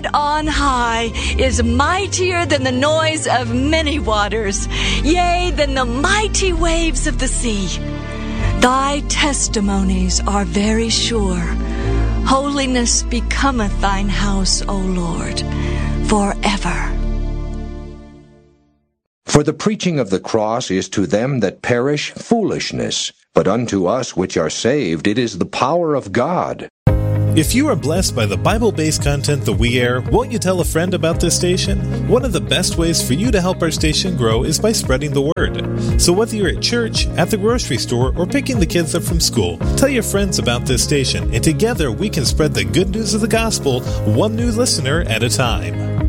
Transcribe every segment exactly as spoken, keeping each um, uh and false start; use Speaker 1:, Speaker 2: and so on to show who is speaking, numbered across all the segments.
Speaker 1: Lord on high is mightier than the noise of many waters, yea, than the mighty waves of the sea. Thy testimonies are very sure. Holiness becometh thine house, O Lord, forever.
Speaker 2: For the preaching of the cross is to them that perish foolishness, but unto us which are saved it is the power of God.
Speaker 3: If you are blessed by the Bible-based content that we air, won't you tell a friend about this station? One of the best ways for you to help our station grow is by spreading the word. So whether you're at church, at the grocery store, or picking the kids up from school, tell your friends about this station, and together we can spread the good news of the gospel one new listener at a time.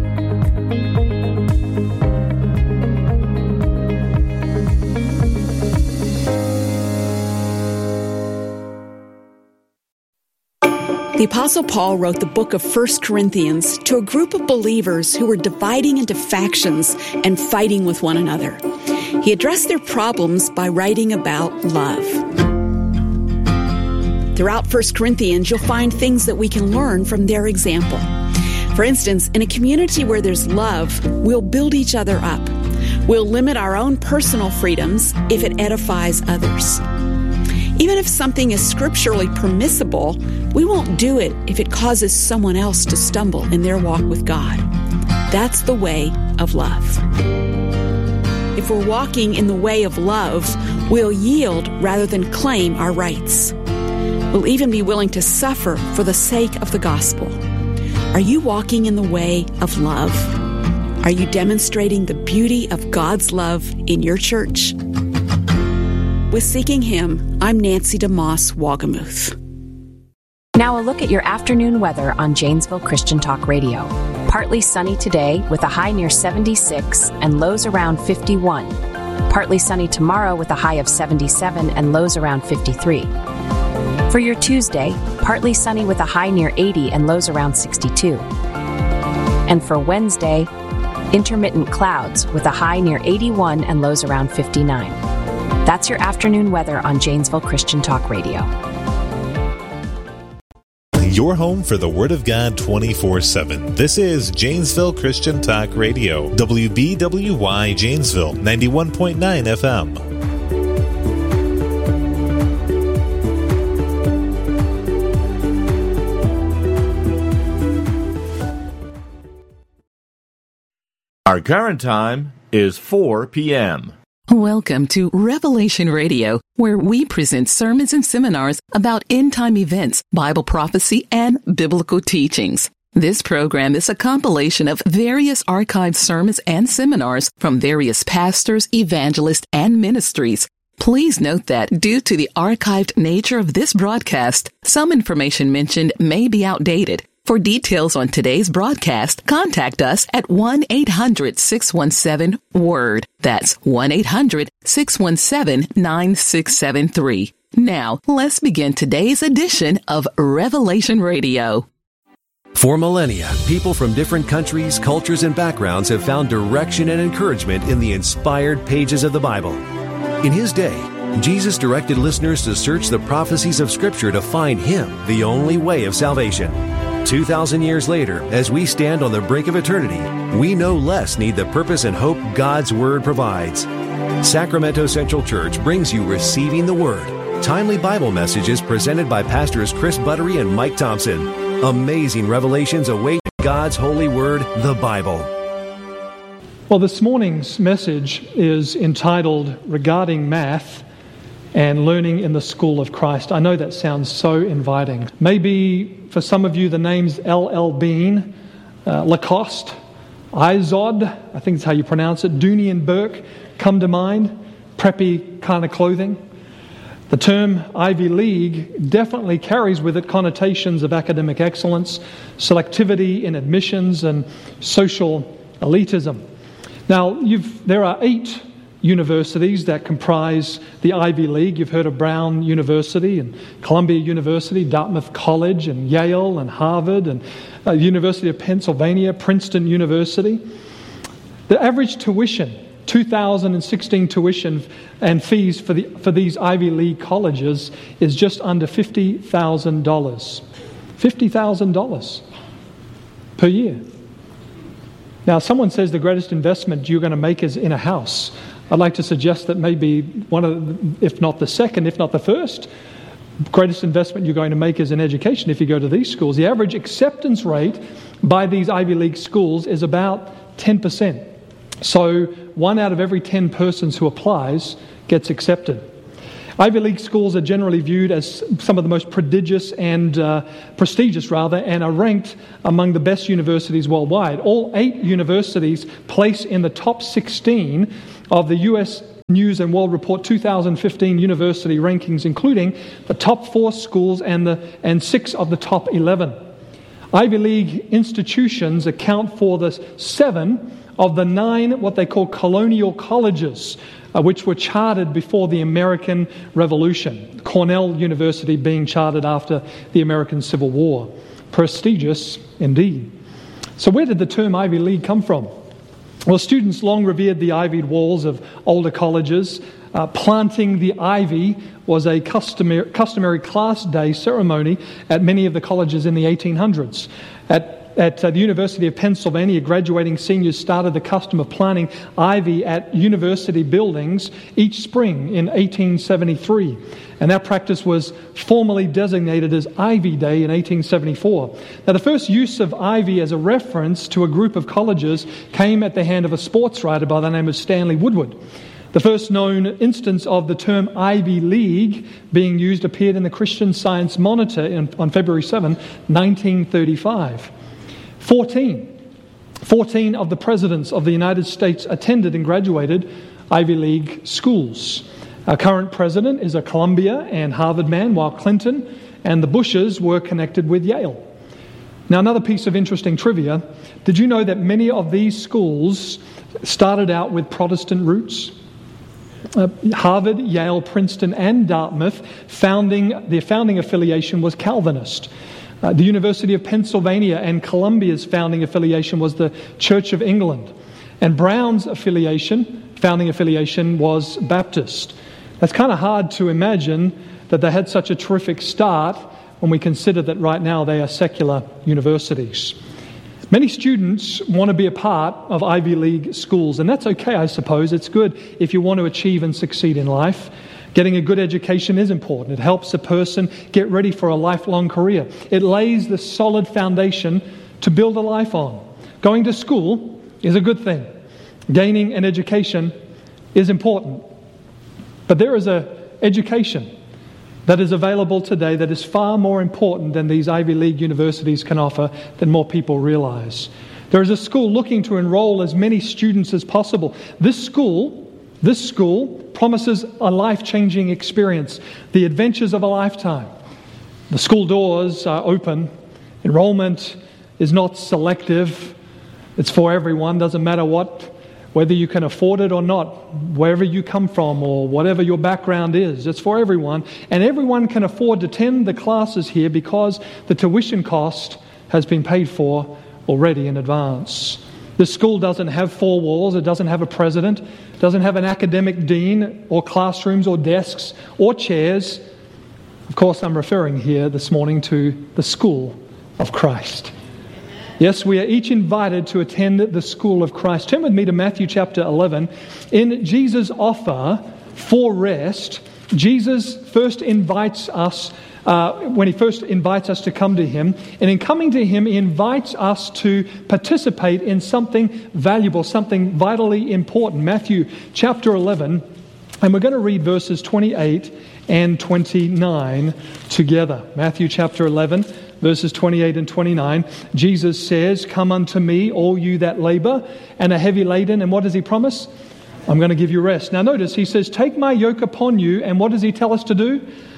Speaker 4: The Apostle Paul wrote the book of First Corinthians to a group of believers who were dividing into factions and fighting with one another. He addressed their problems by writing about love. Throughout First Corinthians, you'll find things that we can learn from their example. For instance, in a community where there's love, we'll build each other up. We'll limit our own personal freedoms if it edifies others. Even if something is scripturally permissible, we won't do it if it causes someone else to stumble in their walk with God. That's the way of love. If we're walking in the way of love, we'll yield rather than claim our rights. We'll even be willing to suffer for the sake of the gospel. Are you walking in the way of love? Are you demonstrating the beauty of God's love in your church? With Seeking Him, I'm Nancy DeMoss Wagamuth.
Speaker 5: Now a look at your afternoon weather on Janesville Christian Talk Radio. Partly sunny today with a high near seventy-six and lows around fifty-one. Partly sunny tomorrow with a high of seventy-seven and lows around fifty-three. For your Tuesday, partly sunny with a high near eighty and lows around sixty-two. And for Wednesday, intermittent clouds with a high near eighty-one and lows around fifty-nine. That's your afternoon weather on Janesville Christian Talk Radio.
Speaker 3: Your home for the Word of God twenty-four seven. This is Janesville Christian Talk Radio. W B W Y Janesville, ninety-one point nine F M.
Speaker 6: Our current time is four p.m.
Speaker 7: Welcome to Revelation Radio, where we present sermons and seminars about end-time events, Bible prophecy, and biblical teachings. This program is a compilation of various archived sermons and seminars from various pastors, evangelists, and ministries. Please note that due to the archived nature of this broadcast, some information mentioned may be outdated. For details on today's broadcast, contact us at one eight hundred six one seven WORD. That's one eight hundred six one seven nine six seven three. Now, let's begin today's edition of Revelation Radio.
Speaker 8: For millennia, people from different countries, cultures, and backgrounds have found direction and encouragement in the inspired pages of the Bible. In His day, Jesus directed listeners to search the prophecies of Scripture to find Him, the only way of salvation. Two thousand years later, as we stand on the brink of eternity, we no less need the purpose and hope God's Word provides. Sacramento Central Church brings you Receiving the Word, timely Bible messages presented by Pastors Chris Buttery and Mike Thompson. Amazing revelations await God's holy Word, the Bible.
Speaker 9: Well, this morning's message is entitled Regarding Math and Learning in the School of Christ. I know that sounds so inviting. Maybe for some of you the names L L Bean, uh, Lacoste, Izod, I think that's how you pronounce it, Dooney and Burke come to mind, preppy kind of clothing. The term Ivy League definitely carries with it connotations of academic excellence, selectivity in admissions, and social elitism. Now, you've, there are eight universities that comprise the Ivy League. You've heard of Brown University and Columbia University, Dartmouth College and Yale and Harvard and uh, University of Pennsylvania, Princeton University. The average tuition, two thousand sixteen tuition and fees for the for these Ivy League colleges is just under fifty thousand dollars. fifty thousand dollars per year. Now, someone says the greatest investment you're going to make is in a house. I'd like to suggest that maybe one of, the, if not the second, if not the first, greatest investment you're going to make is in education if you go to these schools. The average acceptance rate by these Ivy League schools is about ten percent. So one out of every ten persons who applies gets accepted. Ivy League schools are generally viewed as some of the most prodigious and uh, prestigious, rather, and are ranked among the best universities worldwide. All eight universities place in the top sixteen of the U S News and World Report two thousand fifteen university rankings, including the top four schools and the and six of the top eleven. Ivy League institutions account for the seven of the nine what they call colonial colleges, uh, which were chartered before the American Revolution. Cornell University being chartered after the American Civil War. Prestigious indeed. So where did the term Ivy League come from? Well, students long revered the ivied walls of older colleges. Uh, planting the ivy was a customary, customary class day ceremony at many of the colleges in the eighteen hundreds. At At uh, the University of Pennsylvania, graduating seniors started the custom of planting ivy at university buildings each spring in eighteen seventy-three. And that practice was formally designated as Ivy Day in eighteen seventy-four. Now, the first use of ivy as a reference to a group of colleges came at the hand of a sports writer by the name of Stanley Woodward. The first known instance of the term Ivy League being used appeared in the Christian Science Monitor in, on February seventh, nineteen thirty-five. Fourteen. Fourteen of the presidents of the United States attended and graduated Ivy League schools. Our current president is a Columbia and Harvard man, while Clinton and the Bushes were connected with Yale. Now, another piece of interesting trivia. Did you know that many of these schools started out with Protestant roots? Uh, Harvard, Yale, Princeton, and Dartmouth, founding their founding affiliation was Calvinist. Uh, the University of Pennsylvania and Columbia's founding affiliation was the Church of England. And Brown's affiliation, founding affiliation, was Baptist. That's kind of hard to imagine that they had such a terrific start when we consider that right now they are secular universities. Many students want to be a part of Ivy League schools, and that's okay, I suppose. It's good if you want to achieve and succeed in life. Getting a good education is important. It helps a person get ready for a lifelong career. It lays the solid foundation to build a life on. Going to school is a good thing. Gaining an education is important. But there is an education that is available today that is far more important than these Ivy League universities can offer than more people realize. There is a school looking to enroll as many students as possible. This school This school promises a life-changing experience, the adventures of a lifetime. The school doors are open. Enrollment is not selective. It's for everyone. Doesn't matter what, whether you can afford it or not, wherever you come from or whatever your background is. It's for everyone. And everyone can afford to attend the classes here because the tuition cost has been paid for already in advance. The school doesn't have four walls, it doesn't have a president, it doesn't have an academic dean or classrooms or desks or chairs. Of course, I'm referring here this morning to the school of Christ. Yes, we are each invited to attend the school of Christ. Turn with me to Matthew chapter eleven. In Jesus' offer for rest, Jesus first invites us Uh, when he first invites us to come to him. And in coming to him, he invites us to participate in something valuable, something vitally important. Matthew chapter eleven, and we're going to read verses twenty-eight and twenty-nine together. Matthew chapter eleven, verses twenty-eight and twenty-nine. Jesus says, "Come unto me, all you that labor and are heavy laden." And what does he promise? "I'm going to give you rest." Now notice, he says, "Take my yoke upon you." And what does he tell us to do?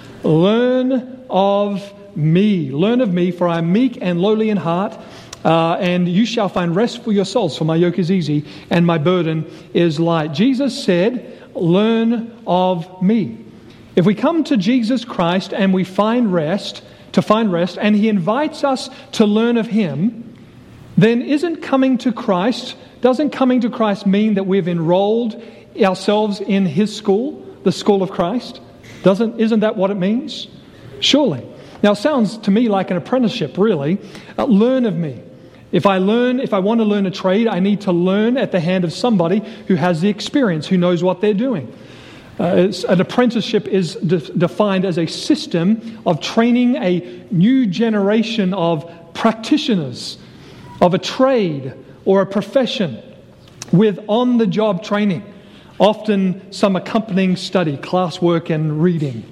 Speaker 9: Learn of me. Learn of me, for I am meek and lowly in heart, uh, and you shall find rest for your souls. For my yoke is easy and my burden is light. Jesus said, learn of me. If we come to Jesus Christ and we find rest, to find rest, and he invites us to learn of him, then isn't coming to Christ, doesn't coming to Christ mean that we've enrolled ourselves in his school, the school of Christ? Doesn't, isn't that what it means? Surely. Now, it sounds to me like an apprenticeship, really. Uh, learn of me. If I learn, if I want to learn a trade, I need to learn at the hand of somebody who has the experience, who knows what they're doing. Uh, an apprenticeship is de- defined as a system of training a new generation of practitioners of a trade or a profession with on-the-job training, often some accompanying study, classwork and reading.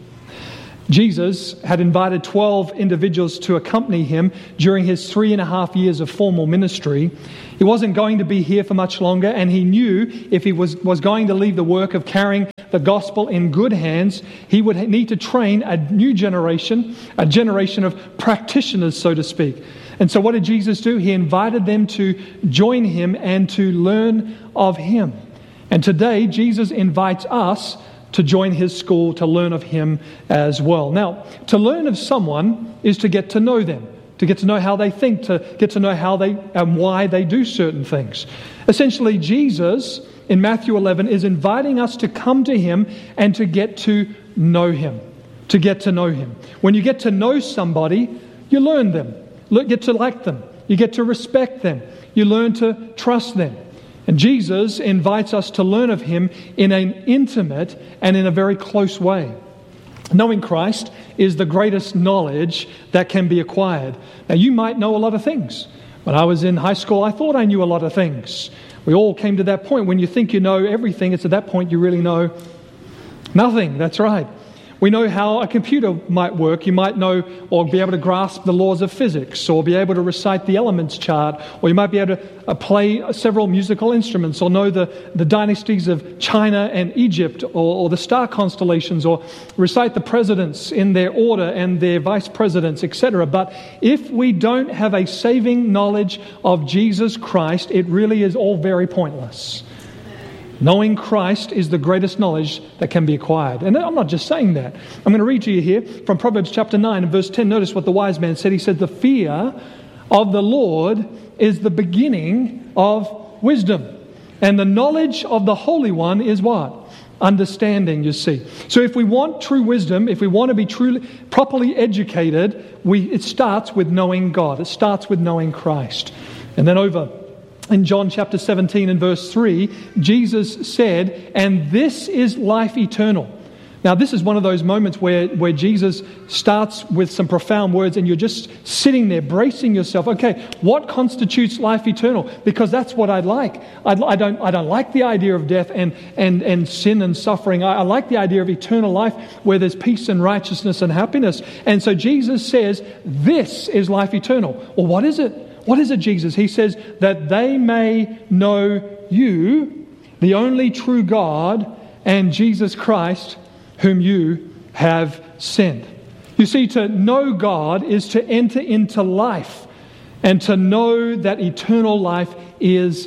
Speaker 9: Jesus had invited twelve individuals to accompany him during his three and a half years of formal ministry. He wasn't going to be here for much longer, and he knew if he was, was going to leave the work of carrying the gospel in good hands, he would need to train a new generation, a generation of practitioners, so to speak. And so what did Jesus do? He invited them to join him and to learn of him. And today, Jesus invites us to join his school, to learn of him as well. Now, to learn of someone is to get to know them, to get to know how they think, to get to know how they and why they do certain things. Essentially, Jesus in Matthew eleven is inviting us to come to him and to get to know him, to get to know him. When you get to know somebody, you learn them, you get to like them, you get to respect them, you learn to trust them. And Jesus invites us to learn of him in an intimate and in a very close way. Knowing Christ is the greatest knowledge that can be acquired. Now, you might know a lot of things. When I was in high school, I thought I knew a lot of things. We all came to that point when you think you know everything. It's at that point you really know nothing. That's right. We know how a computer might work. You might know or be able to grasp the laws of physics, or be able to recite the elements chart, or you might be able to uh, play several musical instruments, or know the, the dynasties of China and Egypt, or, or the star constellations, or recite the presidents in their order and their vice presidents, et cetera. But if we don't have a saving knowledge of Jesus Christ, it really is all very pointless. Knowing Christ is the greatest knowledge that can be acquired. And I'm not just saying that. I'm going to read to you here from Proverbs chapter nine and verse ten. Notice what the wise man said. He said, "The fear of the Lord is the beginning of wisdom. And the knowledge of the Holy One is" what? Understanding, you see. So if we want true wisdom, if we want to be truly, properly educated, we it starts with knowing God. It starts with knowing Christ. And then over in John chapter seventeen and verse three, Jesus said, "And this is life eternal." Now, this is one of those moments where, where Jesus starts with some profound words and you're just sitting there bracing yourself. Okay, what constitutes life eternal? Because that's what I'd like. I'd, I don't I don't like the idea of death and, and, and sin and suffering. I, I like the idea of eternal life where there's peace and righteousness and happiness. And so Jesus says, this is life eternal. Well, what is it? What is it, Jesus? He says, that they may know you, the only true God, and Jesus Christ, whom you have sent. You see, to know God is to enter into life and to know that eternal life is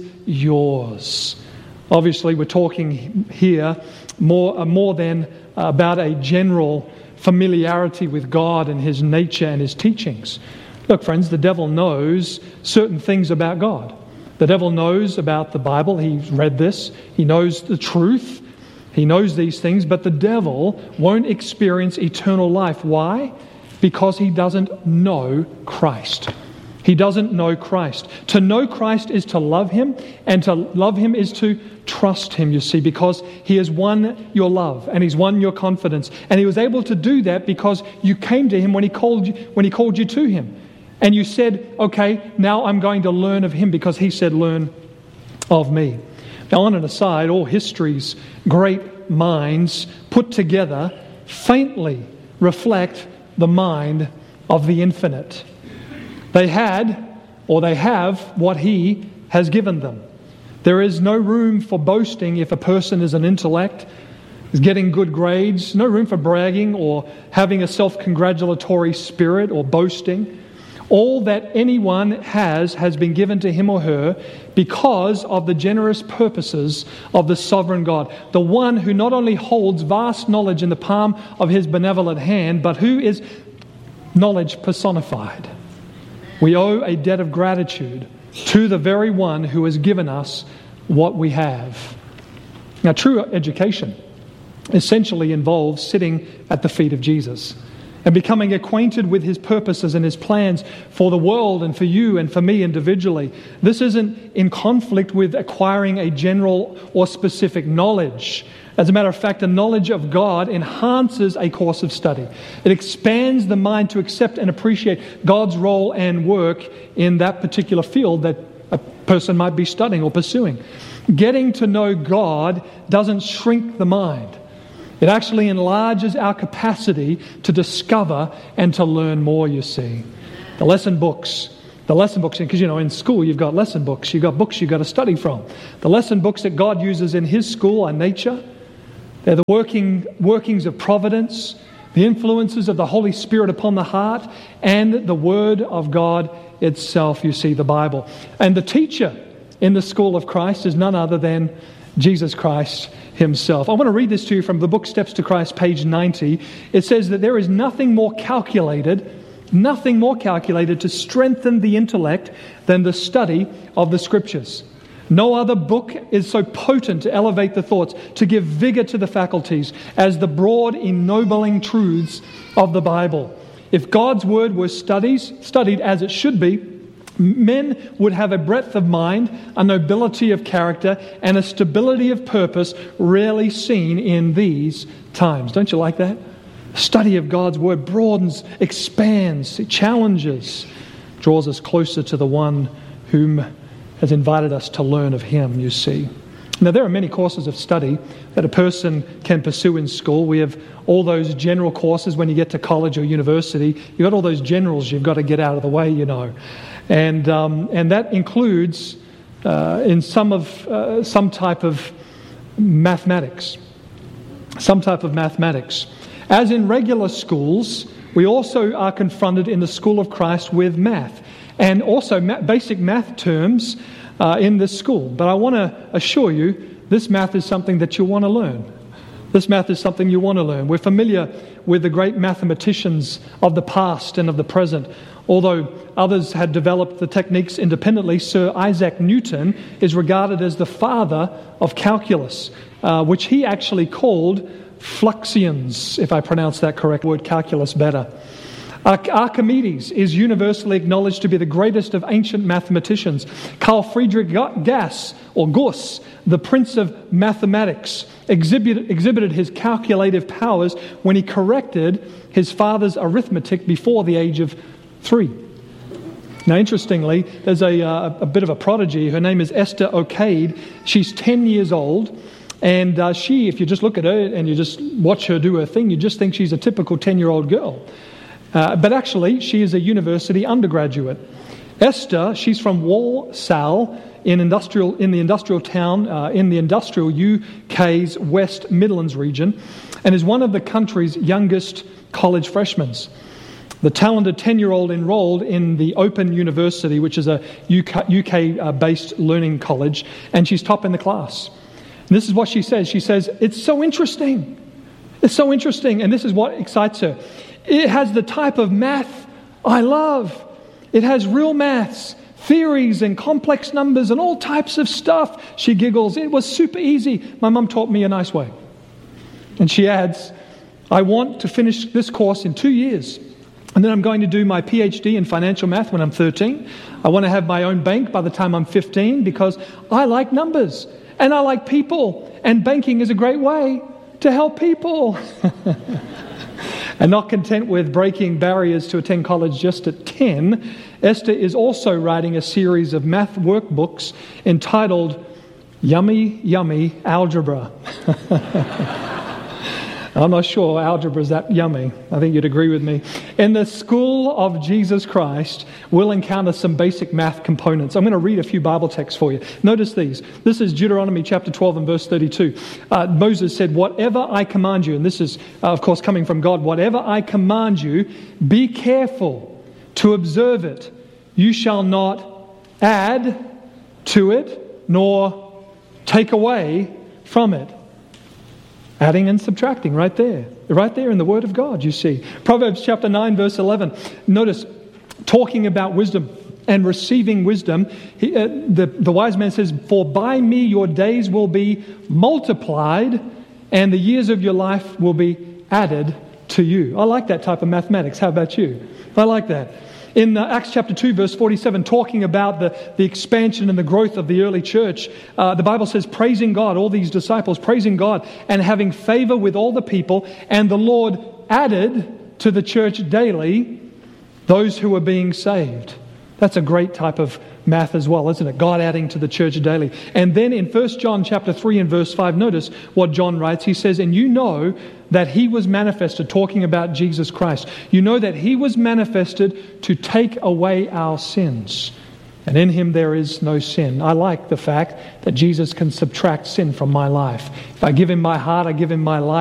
Speaker 9: yours. Obviously, we're talking here more, uh, more than about a general familiarity with God and his nature and his teachings. Look, friends, the devil knows certain things about God. The devil knows about the Bible. He's read this. He knows the truth. He knows these things, but the devil won't experience eternal life. Why? Because he doesn't know Christ. He doesn't know Christ. To know Christ is to love him, and to love him is to trust him, you see, because he has won your love and he's won your confidence. And he was able to do that because you came to him when he called you, when he called you to him. And you said, okay, now I'm going to learn of him because he said, learn of me. Now, on an aside, all history's great minds put together faintly reflect the mind of the infinite. They had, or they have, what he has given them. There is no room for boasting if a person is an intellect, is getting good grades, no room for bragging or having a self-congratulatory spirit or boasting. All that anyone has has been given to him or her because of the generous purposes of the sovereign God, the one who not only holds vast knowledge in the palm of his benevolent hand, but who is knowledge personified. We owe a debt of gratitude to the very one who has given us what we have. Now, true education essentially involves sitting at the feet of Jesus. and becoming acquainted with His purposes and His plans for the world and for you and for me individually. This isn't in conflict with acquiring a general or specific knowledge. As a matter of fact, a knowledge of God enhances a course of study. It expands the mind to accept and appreciate God's role and work in that particular field that a person might be studying or pursuing. Getting to know God doesn't shrink the mind. It actually enlarges our capacity to discover and to learn more, you see. The lesson books, the lesson books, because you know in school you've got lesson books, you've got books you've got to study from. The lesson books that God uses in His school are nature. They're the working workings of providence, the influences of the Holy Spirit upon the heart, and the Word of God itself, you see, the Bible. And the teacher in the school of Christ is none other than Jesus Christ Himself. I want to read this to you from the book Steps to Christ, page ninety. It says that there is nothing more calculated, nothing more calculated to strengthen the intellect than the study of the Scriptures. No other book is so potent to elevate the thoughts, to give vigor to the faculties, as the broad, ennobling truths of the Bible. If God's Word were studies, studied as it should be, men would have a breadth of mind, a nobility of character, and a stability of purpose rarely seen in these times. Don't you like that? Study of God's Word broadens, expands, it challenges, draws us closer to the one whom has invited us to learn of Him, you see. Now, there are many courses of study that a person can pursue in school. We have all those general courses when you get to college or university. You've got all those generals you've got to get out of the way, you know. And um, and that includes uh, in some of uh, some type of mathematics, some type of mathematics. As in regular schools, we also are confronted in the school of Christ with math, and also ma- basic math terms uh, in this school. But I want to assure you, this math is something that you want to learn. This math is something you want to learn. We're familiar with the great mathematicians of the past and of the present. Although others had developed the techniques independently, Sir Isaac Newton is regarded as the father of calculus, uh, which he actually called fluxions, if I pronounce that correct word, calculus better. Archimedes is universally acknowledged to be the greatest of ancient mathematicians. Carl Friedrich Gauss, or Gauss, the prince of mathematics, exhibited, exhibited his calculative powers when he corrected his father's arithmetic before the age of three. Now, interestingly, there's a, uh, a bit of a prodigy. Her name is Esther O'Cade. She's ten years old. And uh, she, if you just look at her and you just watch her do her thing, you just think she's a typical ten-year-old girl. Uh, but actually, she is a university undergraduate. Esther, she's from Walsall in industrial in the industrial town uh, in the industrial U K's West Midlands region, and is one of the country's youngest college freshmen. The talented ten-year-old enrolled in the Open University, which is a U K-based uh, learning college, and she's top in the class. And this is what she says. She says, it's so interesting. It's so interesting, and this is what excites her. It has the type of math I love. It has real maths, theories and complex numbers and all types of stuff. She giggles. It was super easy. My mum taught me a nice way. And she adds, I want to finish this course in two years. And then I'm going to do my P H D in financial math when I'm thirteen. I want to have my own bank by the time I'm fifteen because I like numbers and I like people. And banking is a great way to help people. And not content with breaking barriers to attend college just at ten, Esther is also writing a series of math workbooks entitled Yummy, Yummy Algebra. I'm not sure algebra is that yummy. I think you'd agree with me. In the school of Jesus Christ, we'll encounter some basic math components. I'm going to read a few Bible texts for you. Notice these. This is Deuteronomy chapter twelve and verse thirty-two. Uh, Moses said, whatever I command you, and this is, uh, of course, coming from God, whatever I command you, be careful to observe it. You shall not add to it, nor take away from it. Adding and subtracting right there. Right there in the Word of God, you see. Proverbs chapter nine, verse eleven. Notice, talking about wisdom and receiving wisdom, he, uh, the, the wise man says, for by me your days will be multiplied, and the years of your life will be added to you. I like that type of mathematics. How about you? I like that. In uh, Acts chapter two, verse forty-seven, talking about the, the expansion and the growth of the early church, uh, the Bible says, praising God, all these disciples praising God and having favor with all the people, and the Lord added to the church daily those who were being saved. That's a great type of math as well, isn't it? God adding to the church daily. And then in First John chapter three and verse five, notice what John writes. He says, and you know that he was manifested, talking about Jesus Christ. You know that he was manifested to take away our sins. And in him there is no sin. I like the fact that Jesus can subtract sin from my life. If I give him my heart, I give him my life.